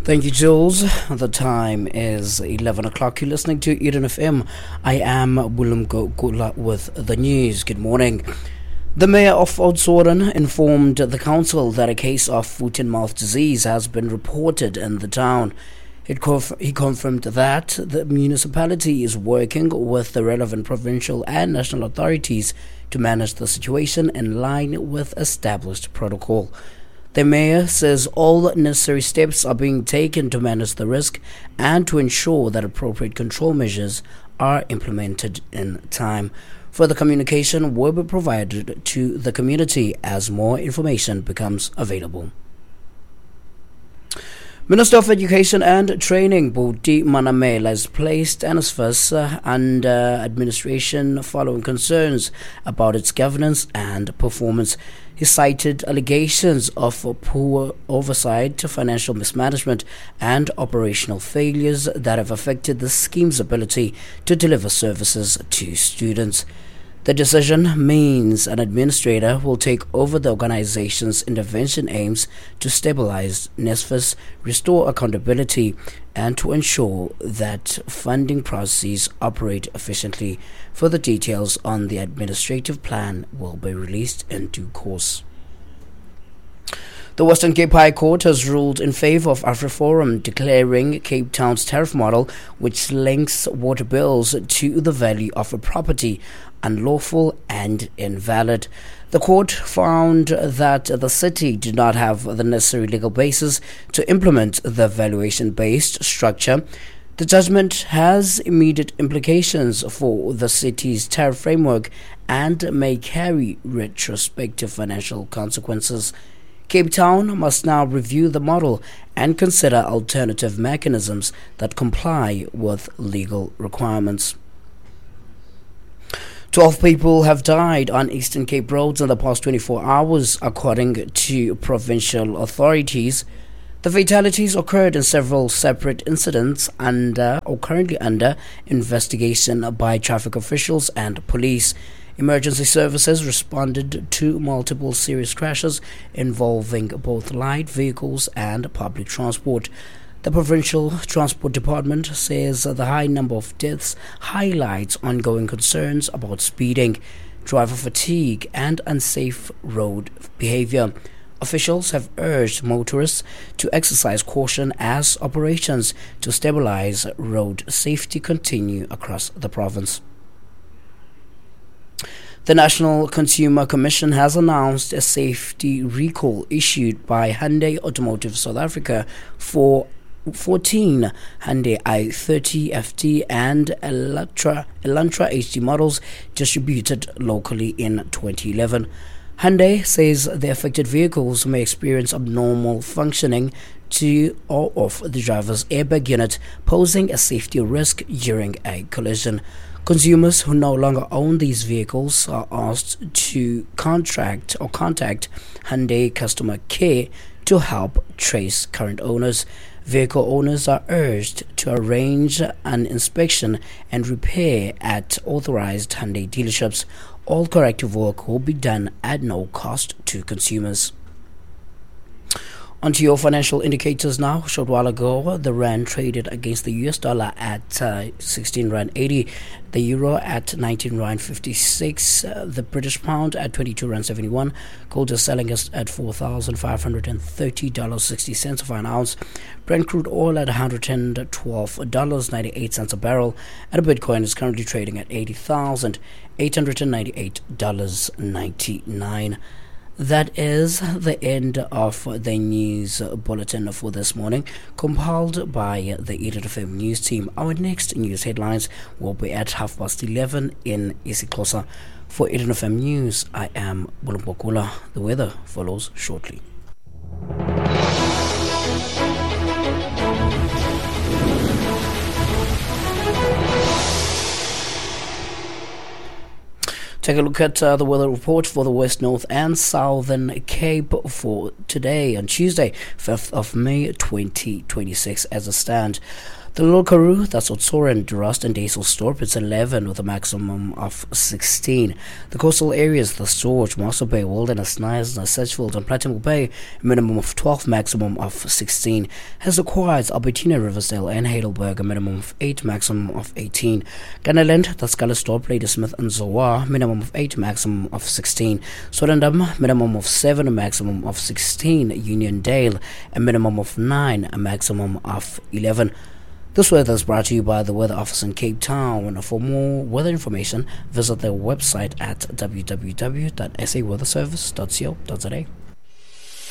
Thank you, Jules. The time is 11 o'clock. You're listening to Eden FM. I am Bulumko Kula with the news. Good morning. The mayor of Oudtshoorn informed the council that a case of foot-and-mouth disease has been reported in the town. He confirmed that the municipality is working with the relevant provincial and national authorities to manage the situation in line with established protocol. The mayor says all necessary steps are being taken to manage the risk and to ensure that appropriate control measures are implemented in time. Further communication will be provided to the community as more information becomes available. Minister of Education and Training Buti Manamela has placed NSFAS under administration following concerns about its governance and performance. He cited allegations of poor oversight, financial mismanagement, and operational failures that have affected the scheme's ability to deliver services to students. The decision means an administrator will take over the organization's intervention aims to stabilize NSFAS, restore accountability, and to ensure that funding processes operate efficiently. Further details on the administrative plan will be released in due course. The Western Cape High Court has ruled in favor of AfriForum, declaring Cape Town's tariff model, which links water bills to the value of a property, unlawful and invalid. The court found that the city did not have the necessary legal basis to implement the valuation-based structure. The judgment has immediate implications for the city's tariff framework and may carry retrospective financial consequences. Cape Town must now review the model and consider alternative mechanisms that comply with legal requirements. 12 people have died on Eastern Cape roads in the past 24 hours, according to provincial authorities. The fatalities occurred in several separate incidents currently under investigation by traffic officials and police. Emergency services responded to multiple serious crashes involving both light vehicles and public transport. The Provincial Transport Department says the high number of deaths highlights ongoing concerns about speeding, driver fatigue, and unsafe road behavior. Officials have urged motorists to exercise caution as operations to stabilize road safety continue across the province. The National Consumer Commission has announced a safety recall issued by Hyundai Automotive South Africa for 14 Hyundai i30 FT and Elantra HD models distributed locally in 2011. Hyundai says the affected vehicles may experience abnormal functioning to or of the driver's airbag unit, posing a safety risk during a collision. Consumers who no longer own these vehicles are asked to contact Hyundai Customer Care to help trace current owners. Vehicle owners are urged to arrange an inspection and repair at authorized Hyundai dealerships. All corrective work will be done at no cost to consumers. Onto your financial indicators now. A short while ago, the rand traded against the US dollar at 16 rand 80, the euro at 19 rand 56, the British pound at 22 rand 71. Gold is selling us at $4,530.60 for an ounce. Brent crude oil at $112.98 a barrel, and a Bitcoin is currently trading at $80,898.99. That is the end of the news bulletin for this morning, compiled by the Eden FM news team. Our next news headlines will be at 11:30 in isiXhosa. For Eden FM News, I am Bulumbokula. The weather follows shortly. Take a look at the weather report for the West, North and Southern Cape for today on Tuesday, 5th of May 2026 as a stand. The Little Karoo, that's Otsoran, Durast and Daselstorp, it's 11 with a maximum of 16. The coastal areas, the Storge, Mossel Bay, Wilderness, Knysna, Sedgefield and Platinum Bay, a minimum of 12, maximum of 16. Has acquired Albertina, Riversdale and Heidelberg, a minimum of 8, maximum of 18. Gunnerland, that's Scalastorp, Ladysmith and Zoar, minimum of 8, maximum of 16. Swellendam, minimum of 7, a maximum of 16. Uniondale, a minimum of 9, a maximum of 11. This weather is brought to you by the Weather Office in Cape Town. For more weather information, visit their website at www.saweatherservice.co.za.